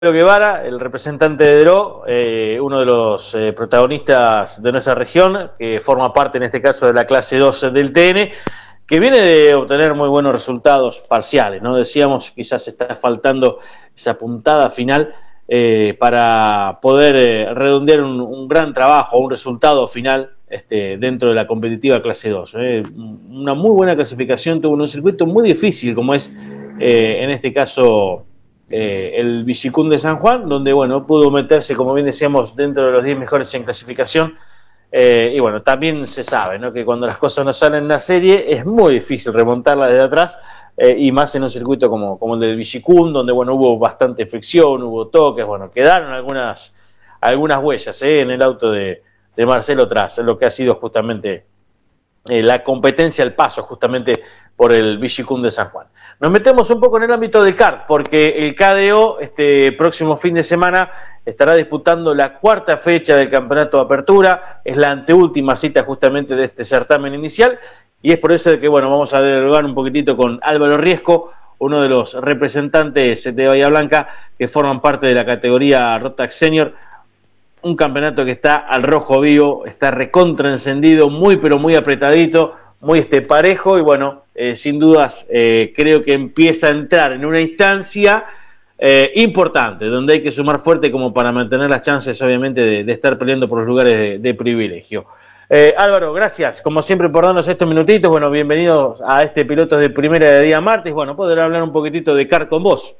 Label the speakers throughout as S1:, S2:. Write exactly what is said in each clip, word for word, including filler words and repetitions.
S1: Guevara, el representante de Dro, eh, uno de los eh, protagonistas de nuestra región, que forma parte en este caso de la clase dos del T N, que viene de obtener muy buenos resultados parciales, ¿no? Decíamos, quizás está faltando esa puntada final eh, para poder eh, redondear un, un gran trabajo, un resultado final este, dentro de la competitiva clase dos. ¿eh? Una muy buena clasificación, tuvo un circuito muy difícil, como es eh, en este caso... Eh, el Villicún de San Juan, donde bueno, pudo meterse, como bien decíamos, dentro de los diez mejores en clasificación. Eh, y bueno, también se sabe, ¿no?, que cuando las cosas no salen en la serie es muy difícil remontarla desde atrás, eh, y más en un circuito como, como el del Villicún, donde bueno, hubo bastante fricción, hubo toques, bueno, quedaron algunas, algunas huellas eh, en el auto de, de Marcelo tras lo que ha sido justamente eh, la competencia, el paso justamente por el Villicún de San Juan. Nos metemos un poco en el ámbito del kart, porque el K D O este próximo fin de semana estará disputando la cuarta fecha del Campeonato de Apertura, es la anteúltima cita justamente de este certamen inicial, y es por eso que bueno, vamos a dialogar un poquitito con Álvaro Riesco, uno de los representantes de Bahía Blanca que forman parte de la categoría Rotax Senior, un campeonato que está al rojo vivo, está recontra encendido, muy pero muy apretadito, muy este parejo, y bueno, eh, sin dudas eh, creo que empieza a entrar en una instancia eh, importante, donde hay que sumar fuerte como para mantener las chances, obviamente, de, de estar peleando por los lugares de, de privilegio. Eh, Álvaro, gracias, como siempre, por darnos estos minutitos. Bueno, bienvenidos a este Pilotos de Primera de día martes. Bueno, poder hablar un poquitito de kart con vos.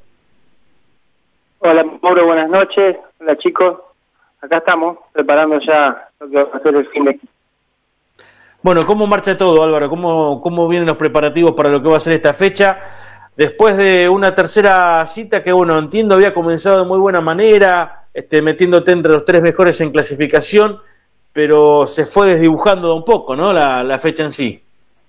S2: Hola, Mauro, buenas noches. Hola, chicos. Acá estamos, preparando ya lo que va a ser el fin de...
S1: Bueno, ¿cómo marcha todo, Álvaro? ¿Cómo, cómo vienen los preparativos para lo que va a ser esta fecha? Después de una tercera cita que, bueno, entiendo había comenzado de muy buena manera, este, metiéndote entre los tres mejores en clasificación, pero se fue desdibujando un poco, ¿no?, la, la fecha en sí.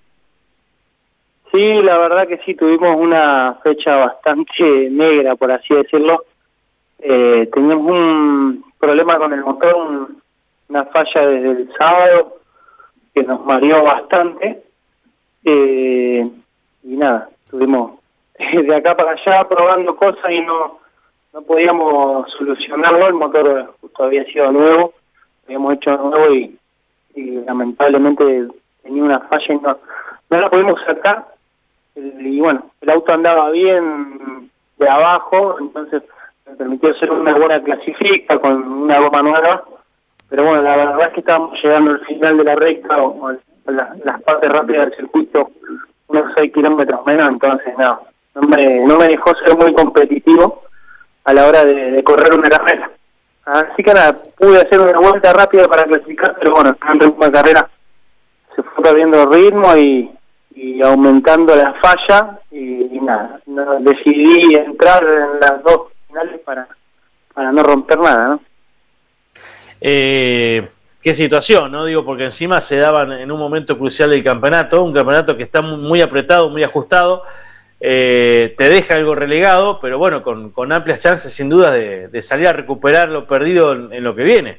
S2: Sí, la verdad que sí, tuvimos una fecha bastante negra, por así decirlo. Eh, teníamos un problema con el motor, un, una falla desde el sábado, que nos mareó bastante, eh, y nada, estuvimos de acá para allá probando cosas y no no podíamos solucionarlo. El motor justo había sido nuevo, habíamos hecho nuevo y, y lamentablemente tenía una falla y no, no la pudimos sacar, y bueno, el auto andaba bien de abajo, entonces me permitió hacer una buena clasifica con una goma nueva. Pero bueno, la verdad es que estábamos llegando al final de la recta, o, o la, las partes rápidas del circuito, unos seis kilómetros menos, entonces no, no me, no me dejó ser muy competitivo a la hora de, de correr una carrera. Así que nada, pude hacer una vuelta rápida para clasificar, pero bueno, en ritmo de carrera se fue perdiendo ritmo y, y aumentando la falla, y, y nada, no, decidí entrar en las dos finales para, para no romper nada, ¿no?
S1: Eh, qué situación, ¿no? Digo, porque encima se daban en un momento crucial del campeonato, un campeonato que está muy apretado, muy ajustado, eh, te deja algo relegado, pero bueno, con, con amplias chances sin duda de, de salir a recuperar lo perdido en, en lo que viene.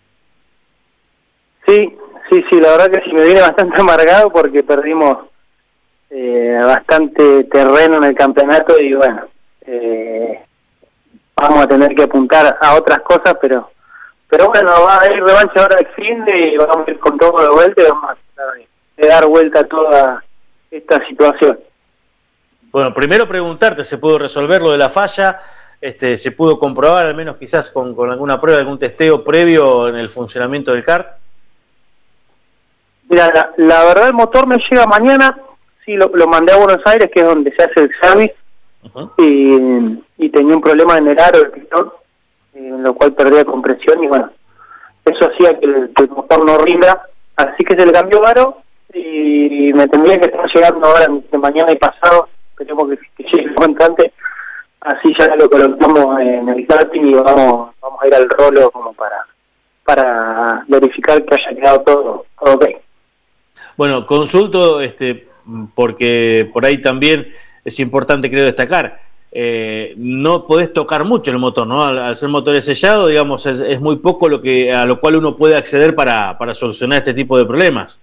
S2: Sí, sí, sí, la verdad que sí me viene bastante amargado porque perdimos eh, bastante terreno en el campeonato y bueno, eh, vamos a tener que apuntar a otras cosas, pero Pero bueno, va a haber revancha ahora del fin de y vamos a ir con todo de vuelta y vamos a tratar de dar vuelta a toda esta situación.
S1: Bueno, primero preguntarte, ¿se pudo resolver lo de la falla? Este, ¿se pudo comprobar, al menos quizás con, con alguna prueba, algún testeo previo en el funcionamiento del kart?
S2: Mira, la, la verdad el motor me llega mañana, sí, lo, lo mandé a Buenos Aires, que es donde se hace el service, uh-huh. y, y tenía un problema en el aro del pistón, en lo cual perdía compresión y bueno, eso hacía que el, que el motor no rinda, así que se le cambió aro y me tendría que estar llegando ahora de mañana y pasado, esperemos que, que llegue cuanto antes, así ya lo colocamos en el karting y vamos vamos a ir al rolo como para para verificar que haya quedado todo, todo ok.
S1: Bueno, consulto este porque por ahí también es importante, creo, destacar. Eh, no podés tocar mucho el motor, ¿no? Al, al ser motores sellados, digamos, es, es muy poco lo que a lo cual uno puede acceder para, para solucionar este tipo de problemas.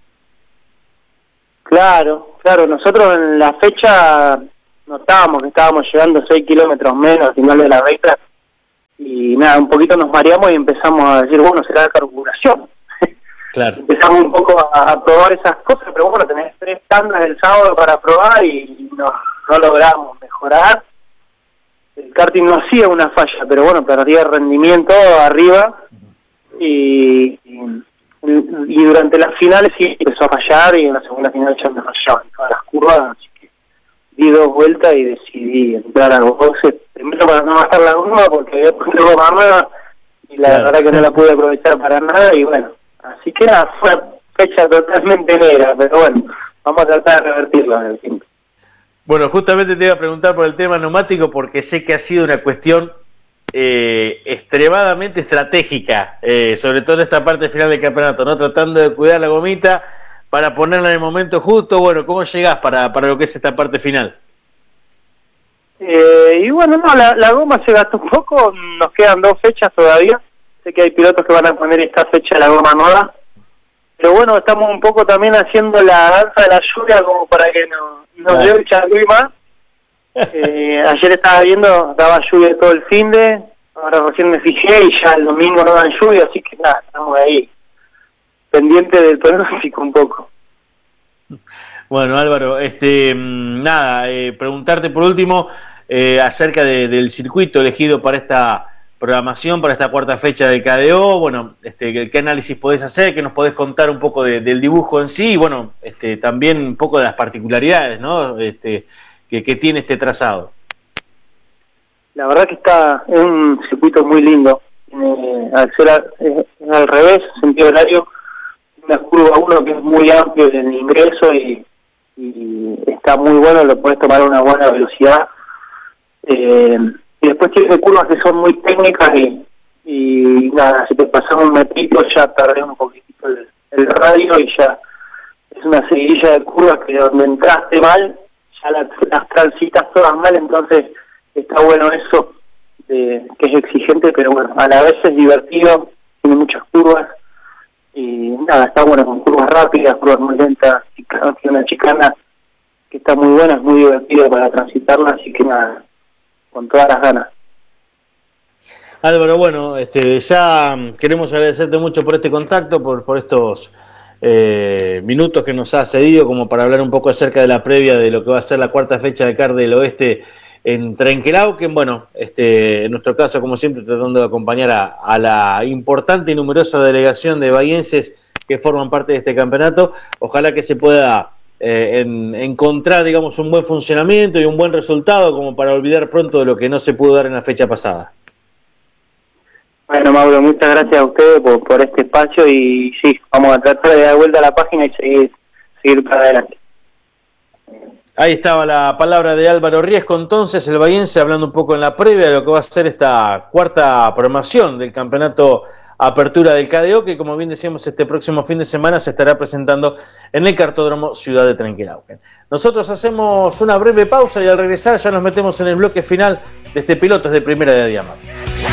S2: Claro, claro, nosotros en la fecha notábamos que estábamos llegando seis kilómetros menos al final de la recta, y nada, un poquito nos mareamos y empezamos a decir, bueno, será la carburación.
S1: Claro.
S2: Empezamos un poco a, a probar esas cosas, pero bueno, tenés tres tandas el sábado para probar y no, no logramos mejorar. El karting no hacía una falla, pero bueno, perdía rendimiento arriba y, y, y durante las finales sí empezó a fallar y en la segunda final ya me fallaba en todas las curvas, así que di dos vueltas y decidí entrar a los boxes, primero para no gastar la goma porque había puesto goma nueva y la claro. verdad que no la pude aprovechar para nada y bueno, así que nada, fue una fecha totalmente negra, pero bueno, vamos a tratar de revertirlo en el tiempo.
S1: Bueno, justamente te iba a preguntar por el tema neumático porque sé que ha sido una cuestión eh, extremadamente estratégica, eh, sobre todo en esta parte final del campeonato, ¿no? Tratando de cuidar la gomita para ponerla en el momento justo. Bueno, ¿cómo llegás para, para lo que es esta parte final?
S2: Eh, y bueno, no, la, la goma se gastó un poco, nos quedan dos fechas todavía, sé que hay pilotos que van a poner esta fecha la goma nueva, pero bueno, estamos un poco también haciendo la danza de la lluvia como para que no, nos dé el changüí más. Eh, ayer estaba viendo, daba lluvia todo el fin de, ahora recién me fijé y ya el domingo no dan lluvia, así que nada, estamos ahí, pendiente del pronóstico un poco.
S1: Bueno, Álvaro, este, nada, eh, preguntarte por último eh, acerca de, del circuito elegido para esta programación, para esta cuarta fecha del K D O. Bueno, este, ¿qué análisis podés hacer? ¿Qué nos podés contar un poco de, del dibujo en sí? Y bueno, este, también un poco de las particularidades, ¿no? Este, que, que tiene este trazado.
S2: La verdad que está es un circuito muy lindo. Eh, al ser a, eh, al revés, sentido horario, una curva uno que es muy amplio en el ingreso y, y está muy bueno, lo puedes tomar a una buena velocidad. Eh, y después tiene curvas que son muy técnicas y, y nada, si te pasas un metito ya perdés un poquitito el, el radio y ya es una seguidilla de curvas que donde entraste mal, ya las, las transitas todas mal, entonces está bueno eso, de, que es exigente, pero bueno, a la vez es divertido, tiene muchas curvas y nada, está bueno con curvas rápidas, curvas muy lentas, tiene una chicana que está muy buena, es muy divertida para transitarla, así que nada, con todas las ganas.
S1: Álvaro, bueno, este, ya queremos agradecerte mucho por este contacto, por, por estos eh, minutos que nos has cedido como para hablar un poco acerca de la previa de lo que va a ser la cuarta fecha de Kart del Oeste en Trenquelauquen. Bueno, este, en nuestro caso, como siempre, tratando de acompañar a, a la importante y numerosa delegación de bahienses que forman parte de este campeonato. Ojalá que se pueda eh, en, encontrar, digamos, un buen funcionamiento y un buen resultado como para olvidar pronto de lo que no se pudo dar en la fecha pasada.
S2: Bueno, Mauro, muchas gracias a ustedes por, por este espacio y sí, vamos a tratar de dar vuelta a la página y seguir, seguir para adelante.
S1: Ahí estaba la palabra de Álvaro Riesco, entonces, el bahiense, hablando un poco en la previa de lo que va a ser esta cuarta programación del campeonato Apertura del K D O, que como bien decíamos, este próximo fin de semana se estará presentando en el Kartódromo Ciudad de Trenquelauquen. Nosotros hacemos una breve pausa y al regresar ya nos metemos en el bloque final de este Pilotos de Primera de Diamante.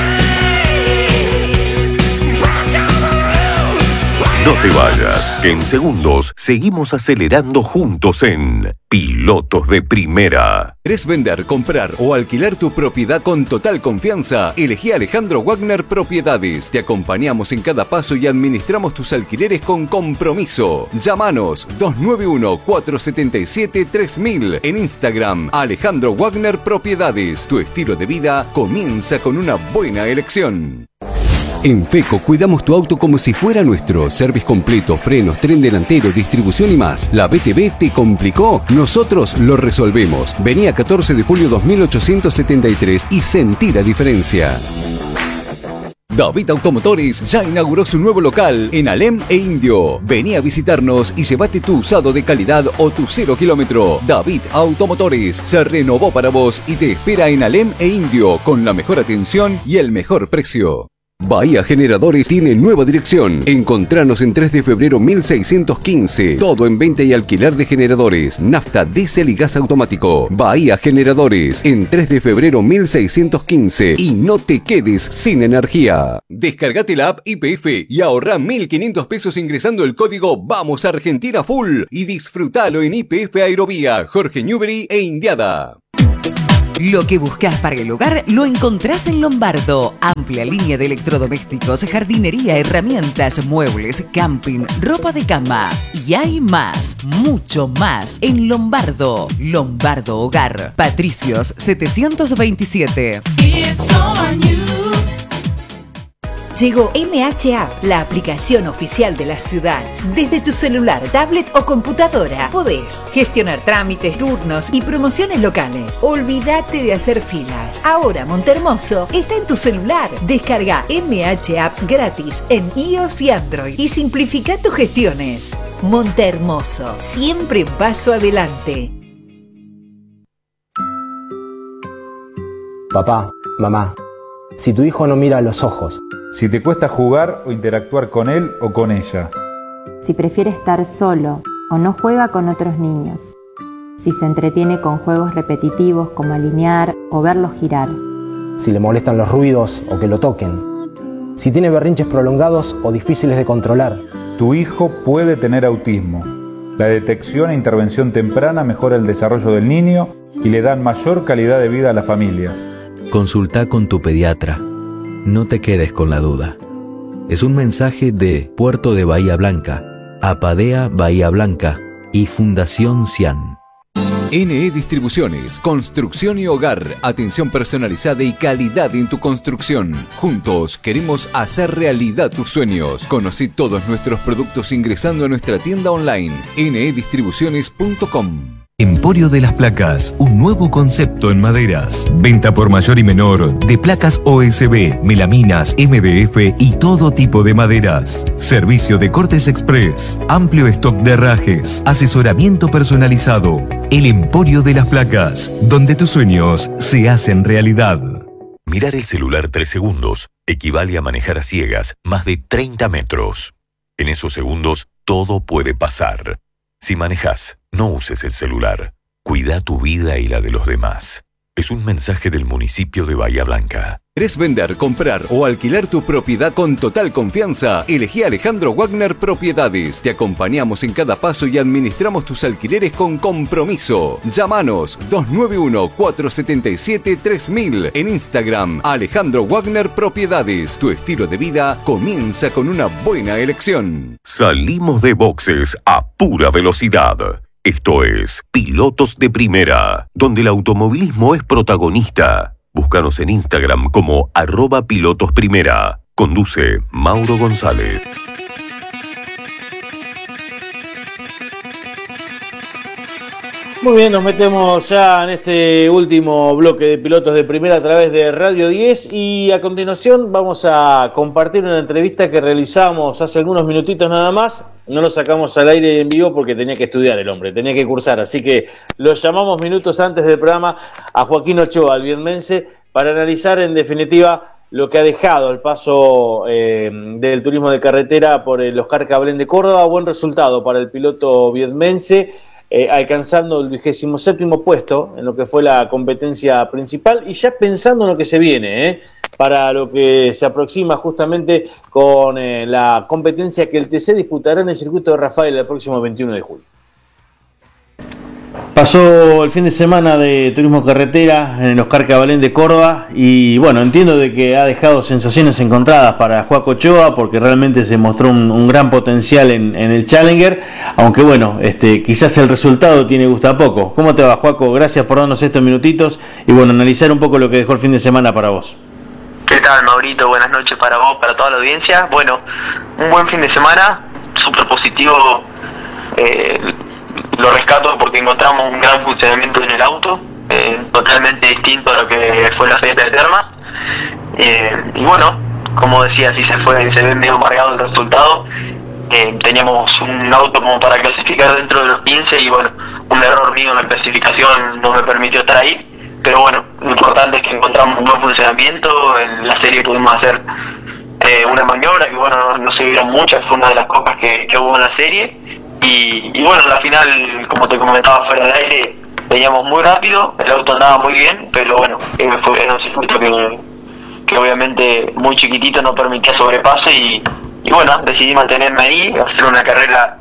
S3: No te vayas, que en segundos seguimos acelerando juntos en Pilotos de Primera.
S4: ¿Querés vender, comprar o alquilar tu propiedad con total confianza? Elegí a Alejandro Wagner Propiedades. Te acompañamos en cada paso y administramos tus alquileres con compromiso. Llámanos dos nueve uno, cuatro siete siete, tres mil. En Instagram, Alejandro Wagner Propiedades. Tu estilo de vida comienza con una buena elección. En FECO cuidamos tu auto como si fuera nuestro. Service completo, frenos, tren delantero, distribución y más. ¿La B T V te complicó? Nosotros lo resolvemos. Vení a catorce de julio dos mil ochocientos setenta y tres y sentí la diferencia. David Automotores ya inauguró su nuevo local en Alem e Indio. Vení a visitarnos y llévate tu usado de calidad o tu cero kilómetro. David Automotores se renovó para vos y te espera en Alem e Indio con la mejor atención y el mejor precio. Bahía Generadores tiene nueva dirección. Encontranos en tres de febrero mil seiscientos quince. Todo en venta y alquiler de generadores, nafta, diésel y gas automático. Bahía Generadores en tres de febrero mil seiscientos quince. Y no te quedes sin energía. Descargate la app Y P F y ahorrá mil quinientos pesos ingresando el código Vamos Argentina Full y disfrutalo en Y P F Aerovía, Jorge Newbery e Indiada.
S5: Lo que buscas para el hogar lo encontrás en Lombardo. Amplia línea de electrodomésticos, jardinería, herramientas, muebles, camping, ropa de cama. Y hay más, mucho más en Lombardo. Lombardo Hogar. Patricios setecientos veintisiete.
S6: Llegó M H App, la aplicación oficial de la ciudad. Desde tu celular, tablet o computadora podés gestionar trámites, turnos y promociones locales. Olvídate de hacer filas. Ahora Montehermoso está en tu celular. Descarga M H App gratis en iOS y Android y simplifica tus gestiones. Montehermoso, siempre un paso adelante.
S7: Papá, mamá, si tu hijo no mira a los ojos,
S8: si te cuesta jugar o interactuar con él o con ella,
S9: si prefiere estar solo o no juega con otros niños, si se entretiene con juegos repetitivos como alinear o verlos girar,
S7: si le molestan los ruidos o que lo toquen, si tiene berrinches prolongados o difíciles de controlar.
S8: Tu hijo puede tener autismo. La detección e intervención temprana mejora el desarrollo del niño y le dan mayor calidad de vida a las familias.
S10: Consulta con tu pediatra. No te quedes con la duda. Es un mensaje de Puerto de Bahía Blanca, Apadea Bahía Blanca y Fundación Cian.
S4: N E Distribuciones, construcción y hogar, atención personalizada y calidad en tu construcción. Juntos queremos hacer realidad tus sueños. Conocí todos nuestros productos ingresando a nuestra tienda online ene e distribuciones punto com.
S11: Emporio de las Placas, un nuevo concepto en maderas. Venta por mayor y menor de placas O S B, melaminas, M D F y todo tipo de maderas. Servicio de cortes express, amplio stock de herrajes, asesoramiento personalizado. El Emporio de las Placas, donde tus sueños se hacen realidad.
S3: Mirar el celular tres segundos equivale a manejar a ciegas más de treinta metros. En esos segundos todo puede pasar. Si manejas, no uses el celular. Cuida tu vida y la de los demás. Es un mensaje del municipio de Bahía Blanca.
S4: ¿Querés vender, comprar o alquilar tu propiedad con total confianza? Elegí a Alejandro Wagner Propiedades. Te acompañamos en cada paso y administramos tus alquileres con compromiso. Llámanos dos nueve uno, cuatro siete siete, tres mil. En Instagram, Alejandro Wagner Propiedades. Tu estilo de vida comienza con una buena elección.
S3: Salimos de boxes a pura velocidad. Esto es Pilotos de Primera, donde el automovilismo es protagonista. Búscanos en Instagram como arroba pilotos primera. Conduce Mauro González.
S1: Muy bien, nos metemos ya en este último bloque de Pilotos de Primera a través de Radio diez y a continuación vamos a compartir una entrevista que realizamos hace algunos minutitos nada más. No lo sacamos al aire en vivo porque tenía que estudiar el hombre, tenía que cursar, así que lo llamamos minutos antes del programa a Joaquín Ochoa, el viedmense, para analizar en definitiva lo que ha dejado el paso eh, del turismo de carretera por el Oscar Cablén de Córdoba. Buen resultado para el piloto viedmense, eh, alcanzando el vigésimo séptimo puesto en lo que fue la competencia principal y ya pensando en lo que se viene, eh, para lo que se aproxima justamente con eh, la competencia que el T C disputará en el circuito de Rafael el próximo veintiuno de julio. Pasó el fin de semana de turismo carretera en el Oscar Cablén de Córdoba y bueno, entiendo de que ha dejado sensaciones encontradas para Joaco Ochoa porque realmente se mostró un, un gran potencial en, en el Challenger, aunque bueno, este, quizás el resultado tiene gusto a poco. ¿Cómo te va, Joaco? Gracias por darnos estos minutitos y bueno, analizar un poco lo que dejó el fin de semana para vos.
S12: ¿Qué tal, Maurito? Buenas noches para vos, para toda la audiencia. Bueno, un buen fin de semana, súper positivo. Eh, lo rescato porque encontramos un gran funcionamiento en el auto, eh, totalmente distinto a lo que fue la fiesta de Termas. Eh, y bueno, como decía, sí se fue, se ve medio amargado el resultado. Eh, teníamos un auto como para clasificar dentro de los quince y bueno, un error mío en la clasificación no me permitió estar ahí. Pero bueno, lo importante es que encontramos un buen funcionamiento. En la serie pudimos hacer eh, una maniobra que bueno, no, no se vieron muchas, fue una de las pocas que, que hubo en la serie. Y, y bueno, la final, como te comentaba fuera del aire, veníamos muy rápido, el auto andaba muy bien, pero bueno, eh, fue, era un circuito que, que obviamente muy chiquitito no permitía sobrepase y, y bueno, decidí mantenerme ahí, hacer una carrera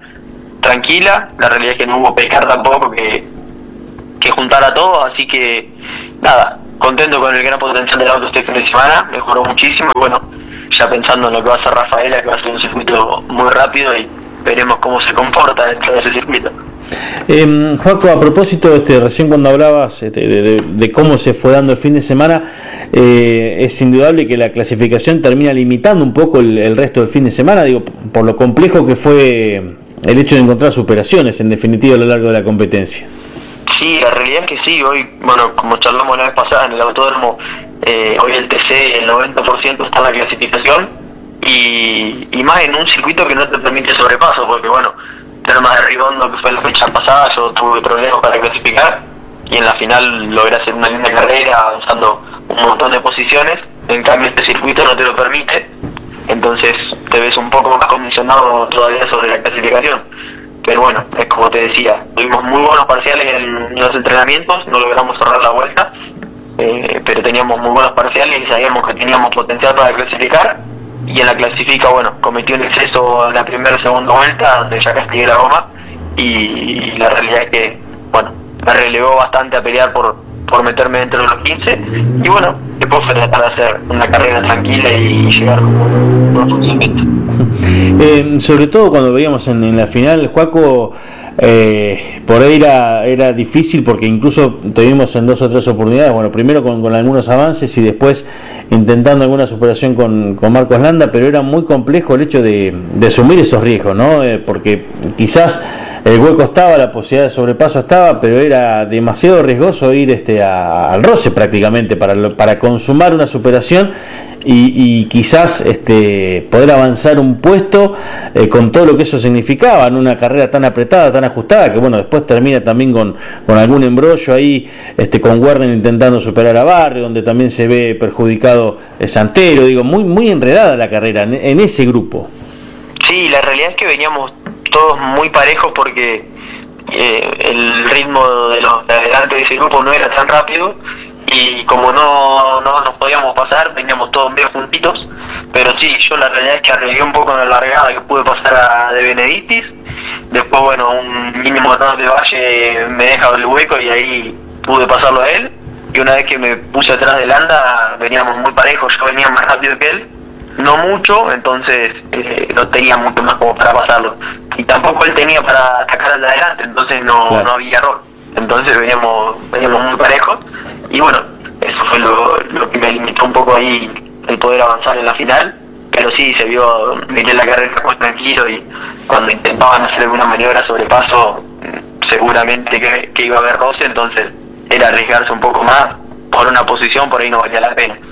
S12: tranquila. La realidad es que no hubo pescar tampoco que, que juntara todo, así que nada, contento con el gran potencial del auto este fin de semana, mejoró muchísimo y bueno, ya pensando en lo que va a hacer Rafaela, que va a ser un circuito muy rápido y veremos cómo se comporta dentro de ese circuito.
S1: Eh, Joaco, a propósito, este, recién cuando hablabas este, de, de, de cómo se fue dando el fin de semana, eh, es indudable que la clasificación termina limitando un poco el, el resto del fin de semana, digo, por lo complejo que fue el hecho de encontrar superaciones, en definitiva, a lo largo de la competencia.
S12: Sí, la realidad es que sí, hoy, bueno, como charlamos la vez pasada en el autódromo, eh, hoy el T C, el noventa por ciento está en la clasificación, y, y más en un circuito que no te permite sobrepaso, porque bueno, Termas de Rigondo, que fue la fecha pasada, yo tuve problemas para clasificar y en la final logré hacer una linda carrera avanzando un montón de posiciones. En cambio este circuito no te lo permite, entonces te ves un poco más condicionado todavía sobre la clasificación. Pero bueno, es como te decía, tuvimos muy buenos parciales en los entrenamientos, no logramos cerrar la vuelta, eh, pero teníamos muy buenos parciales y sabíamos que teníamos potencial para clasificar. Y en la clasifica, bueno, cometió un exceso en la primera o segunda vuelta, donde ya castigué la goma, y la realidad es que, bueno, me relevó bastante a pelear por, por meterme dentro de los quince, y bueno, después fue tratar de hacer una carrera tranquila y llegar con un funcionamiento.
S1: Eh, sobre todo cuando veíamos en, en la final, Joaco, eh, por ahí era, era difícil porque incluso tuvimos en dos o tres oportunidades, bueno, primero con, con algunos avances y después intentando alguna superación con, con Marcos Landa, pero era muy complejo el hecho de, de asumir esos riesgos, ¿no? Eh, porque quizás el hueco estaba, la posibilidad de sobrepaso estaba, pero era demasiado riesgoso ir este a, al roce prácticamente para, para consumar una superación y, y quizás este poder avanzar un puesto eh, con todo lo que eso significaba en una carrera tan apretada, tan ajustada, que bueno, después termina también con, con algún embrollo ahí este con Werner intentando superar a Barrio, donde también se ve perjudicado eh, Santero, digo, muy muy enredada la carrera en, en ese grupo.
S12: Sí, la realidad es que veníamos todos muy parejos porque eh, el ritmo de los de adelante de ese grupo no era tan rápido y como no, no nos podíamos pasar, veníamos todos medio juntitos, pero sí, yo la realidad es que arreglé un poco en la largada que pude pasar a De Benedictis, después bueno, un mínimo atrás de Valle me deja el hueco y ahí pude pasarlo a él, y una vez que me puse atrás de Landa veníamos muy parejos, yo venía más rápido que él, no mucho, entonces eh, no tenía mucho más como para pasarlo, y tampoco él tenía para atacar al de adelante, entonces no, claro. no había error, entonces veníamos, veníamos muy parejos, y bueno, eso fue lo, lo que me limitó un poco ahí el poder avanzar en la final, pero sí, se vio, miré la carrera muy tranquilo y cuando intentaban hacer alguna maniobra sobre paso, seguramente que, que iba a haber roce, entonces era arriesgarse un poco más por una posición, por ahí no valía la pena.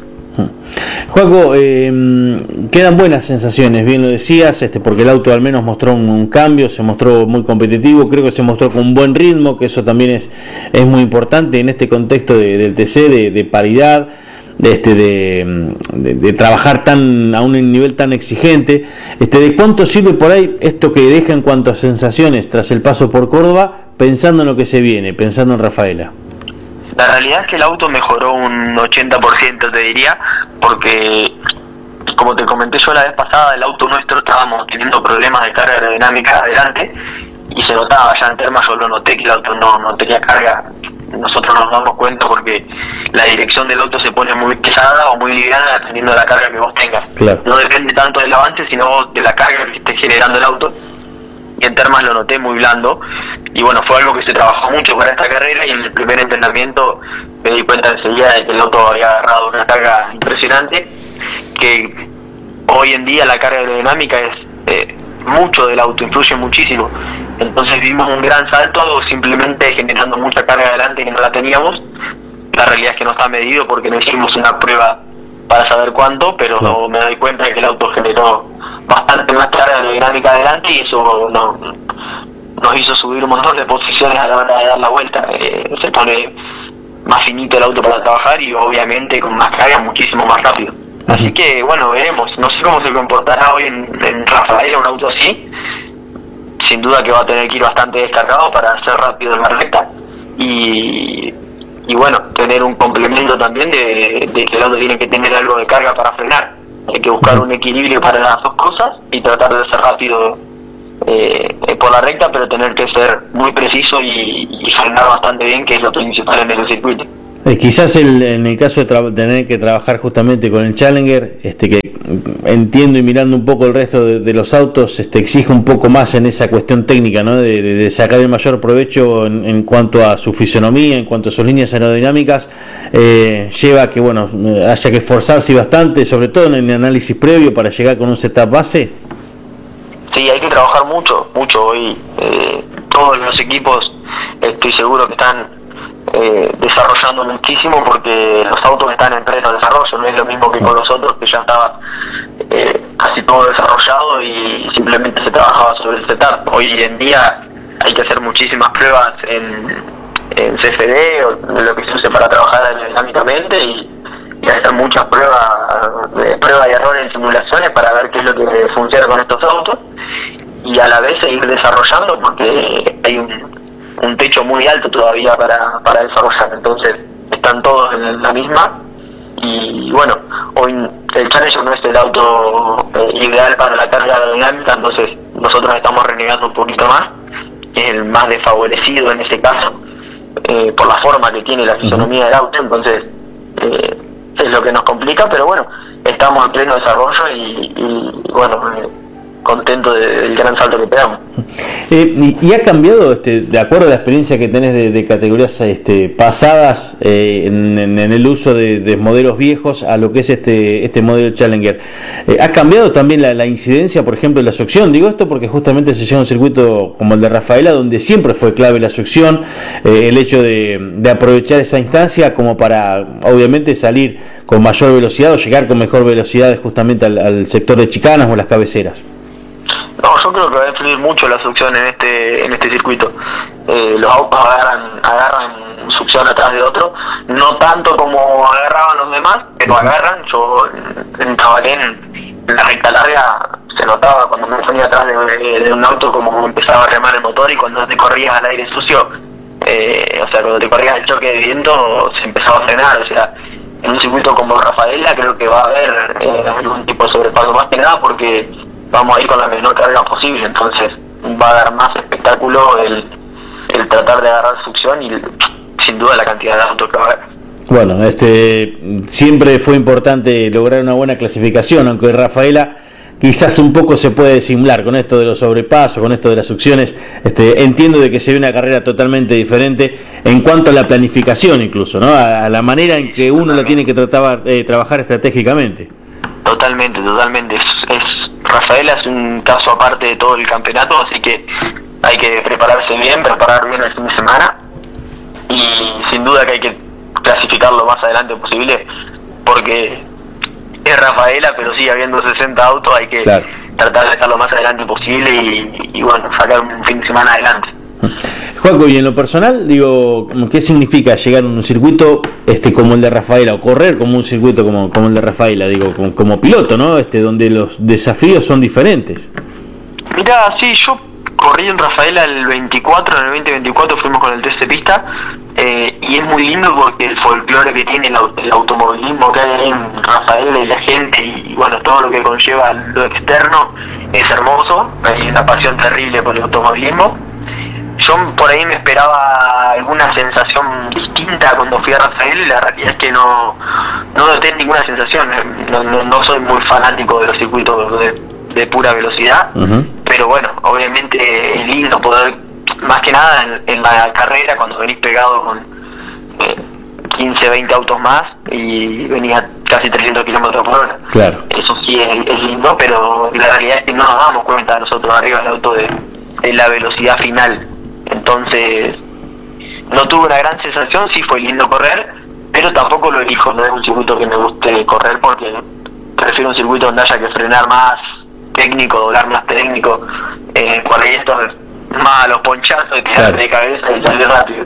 S1: Joaco, eh, quedan buenas sensaciones, bien lo decías, este, porque el auto al menos mostró un, un cambio, se mostró muy competitivo, creo que se mostró con un buen ritmo, que eso también es, es muy importante en este contexto de, del T C, de, de paridad, de, este, de, de, de trabajar tan a un nivel tan exigente. Este, ¿de cuánto sirve por ahí esto que deja en cuanto a sensaciones tras el paso por Córdoba, pensando en lo que se viene, pensando en Rafaela?
S12: La realidad es que el auto mejoró un ochenta por ciento, te diría, porque como te comenté yo la vez pasada, el auto nuestro estábamos teniendo problemas de carga aerodinámica adelante y se notaba, ya en Termas yo lo noté que el auto no, no tenía carga. Nosotros nos damos cuenta porque la dirección del auto se pone muy pesada o muy liviana dependiendo de la carga que vos tengas. Claro. No depende tanto del avance, sino de la carga que esté generando el auto. Y en Termas lo noté muy blando, y bueno, fue algo que se trabajó mucho para esta carrera, y en el primer entrenamiento me di cuenta enseguida de que el auto había agarrado una carga impresionante, que hoy en día la carga aerodinámica es eh, mucho del auto, influye muchísimo, entonces vimos un gran salto simplemente generando mucha carga adelante que no la teníamos. La realidad es que no está medido porque no hicimos una prueba para saber cuánto, pero no, me doy cuenta de que el auto generó bastante más carga aerodinámica adelante y eso no, nos hizo subir un montón de posiciones a la hora de dar la vuelta. Eh, se pone más finito el auto para trabajar y obviamente con más carga muchísimo más rápido. Así que bueno, veremos. No sé cómo se comportará hoy en, en Rafaela un auto así. Sin duda que va a tener que ir bastante descargado para ser rápido en la recta y, y bueno, tener un complemento también de, de que el auto tiene que tener algo de carga para frenar. Hay que buscar un equilibrio para las dos cosas y tratar de ser rápido eh, por la recta, pero tener que ser muy preciso y, y frenar bastante bien, que es lo principal en el circuito.
S1: Eh, quizás el, en el caso de tra- tener que trabajar justamente con el Challenger, este que entiendo y mirando un poco el resto de, de los autos, este exige un poco más en esa cuestión técnica, ¿no? De, de, de sacar el mayor provecho en, en cuanto a su fisonomía, en cuanto a sus líneas aerodinámicas, eh, lleva a que bueno haya que esforzarse bastante, sobre todo en el análisis previo para llegar con un setup base.
S12: Sí, hay que trabajar mucho, mucho hoy. Eh, todos los equipos estoy seguro que están Eh, desarrollando muchísimo porque los autos están en pleno desarrollo, no es lo mismo que con los otros que ya estaba eh, casi todo desarrollado y simplemente se trabajaba sobre el setup. Hoy en día hay que hacer muchísimas pruebas en, en C F D o en lo que se use para trabajar aerodinámicamente y, y hacer muchas pruebas de prueba y error en simulaciones para ver qué es lo que funciona con estos autos y a la vez seguir desarrollando porque hay un un techo muy alto todavía para, para desarrollar, entonces están todos en la misma y bueno, hoy el Challenger no es el auto eh, ideal para la carga aerodinámica, entonces nosotros estamos renegando un poquito más, es el más desfavorecido en ese caso, eh, por la forma que tiene la fisonomía del auto, entonces eh, es lo que nos complica, pero bueno, estamos en pleno desarrollo y, y bueno, eh, contento de, del gran salto que pegamos.
S1: Eh, y, y ha cambiado, este, de acuerdo a la experiencia que tenés de, de categorías este, pasadas eh, en, en, en el uso de, de modelos viejos a lo que es este, este modelo Challenger, eh, ¿ha cambiado también la, la incidencia, por ejemplo, de la succión? Digo esto porque justamente se llega a un circuito como el de Rafaela, donde siempre fue clave la succión, eh, el hecho de, de aprovechar esa instancia como para, obviamente, salir con mayor velocidad o llegar con mejor velocidad justamente al, al sector de chicanas o las cabeceras.
S12: No, yo creo que va a influir mucho la succión en este en este circuito. Eh, los autos agarran agarran succión atrás de otro, no tanto como agarraban los demás, pero agarran. Yo en, en Cabalén, en la recta larga, se notaba cuando me ponía atrás de, de, de un auto como empezaba a remar el motor y cuando te corrías al aire sucio, eh, o sea, cuando te corrías el choque de viento, se empezaba a frenar. O sea, en un circuito como Rafaela creo que va a haber eh, algún tipo de sobrepaso, más que nada porque vamos a ir con la menor carga posible, entonces va a dar más espectáculo el, el tratar de agarrar succión y sin duda la cantidad de autos que va a haber.
S1: Bueno, este siempre fue importante lograr una buena clasificación, aunque Rafaela quizás un poco se puede disimular con esto de los sobrepasos, con esto de las succiones. Este, entiendo de que se ve una carrera totalmente diferente en cuanto a la planificación incluso, ¿no? A, a la manera en que uno la tiene que tratar, eh, trabajar estratégicamente.
S12: Totalmente, totalmente. Es, es Rafaela es un caso aparte de todo el campeonato, así que hay que prepararse bien, preparar bien el fin de semana y sin duda que hay que clasificar lo más adelante posible porque es Rafaela, pero sigue habiendo sesenta autos, hay que claro. tratar de estar lo más adelante posible y, y bueno, sacar un fin de semana adelante.
S1: Juaco, y en lo personal, digo, ¿qué significa llegar a un circuito este como el de Rafaela o correr como un circuito como, como el de Rafaela, digo, como, como piloto, ¿no? Este, donde los desafíos son diferentes.
S12: Mirá, sí, yo corrí en Rafaela el veinticuatro, en el veinte veinticuatro fuimos con el test de pista eh, y es muy lindo porque el folclore que tiene el, el automovilismo que hay ahí en Rafaela y la gente y bueno, todo lo que conlleva lo externo es hermoso, hay una pasión terrible por el automovilismo. Yo por ahí me esperaba alguna sensación distinta cuando fui a Rafael y la realidad es que no no noté ninguna sensación. No, no, no soy muy fanático de los circuitos de, de pura velocidad, uh-huh. pero bueno, obviamente es lindo poder, más que nada en, en la carrera cuando venís pegado con eh, quince, veinte autos más y venís a casi trescientos kilómetros por hora.
S1: Claro.
S12: Eso sí es, es lindo, pero la realidad es que no nos damos cuenta nosotros arriba del auto de, de la velocidad final. Entonces, no tuve una gran sensación, sí fue lindo correr, pero tampoco lo elijo, no es un circuito que me guste correr porque prefiero un circuito donde haya que frenar más técnico, doblar más técnico, eh, por ahí esto es más a los ponchazos y tirarte claro. de cabeza y salir rápido.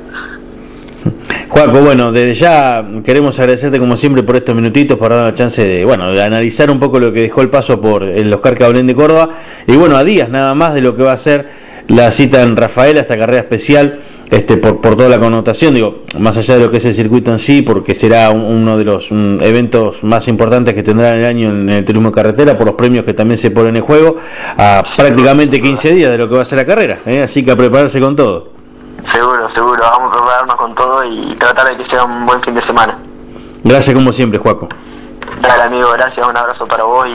S1: Juaco, bueno, desde ya queremos agradecerte como siempre por estos minutitos, por dar la chance de, bueno, de analizar un poco lo que dejó el paso por el Oscar Cabalén de Córdoba, y bueno, a días nada más de lo que va a ser la cita en Rafaela, esta carrera especial, este por, por toda la connotación, digo, más allá de lo que es el circuito en sí, porque será un, uno de los un, eventos más importantes que tendrá en el año en el turismo de carretera, por los premios que también se ponen en juego, a prácticamente quince días de lo que va a ser la carrera, ¿eh? Así que a prepararse con todo.
S12: Seguro, seguro, vamos a prepararnos con todo y tratar de que sea un buen fin de semana.
S1: Gracias como siempre, Juaco.
S12: Dale amigo, gracias, un abrazo para vos. Y